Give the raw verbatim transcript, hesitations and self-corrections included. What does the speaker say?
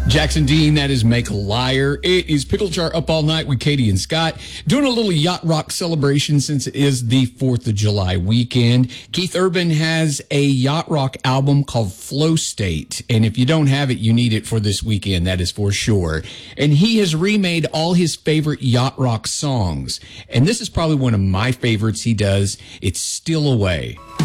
Jackson Dean, that is Make a Liar. It is Pickle Jar Up All Night with Katie and Scott, doing a little yacht rock celebration since it is the fourth of July weekend. Keith Urban has a yacht rock album called Flow State, and if you don't have it, you need it for this weekend, that is for sure. And he has remade all his favorite yacht rock songs, and this is probably one of my favorites he does. It's Still Away.